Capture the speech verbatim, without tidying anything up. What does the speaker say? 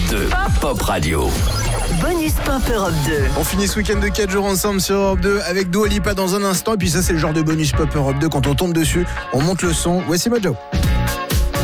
deux, Pop Radio. Bonus Pop Europe deux. On finit ce week-end de quatre jours ensemble sur Europe deux avec Dua Lipa dans un instant. Et puis ça, c'est le genre de bonus Pop Europe deux. Quand on tombe dessus, on monte le son. Voici Mojo.